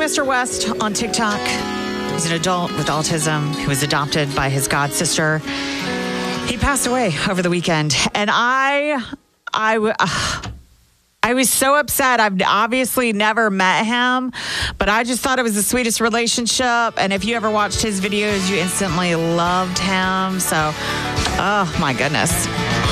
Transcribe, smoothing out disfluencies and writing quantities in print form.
Mr. West on TikTok. He's an adult with autism who was adopted by his god sister. He passed away over the weekend, and I was so upset. I've obviously never met him, but I just thought it was the sweetest relationship. And if you ever watched his videos, you instantly loved him. So, oh my goodness.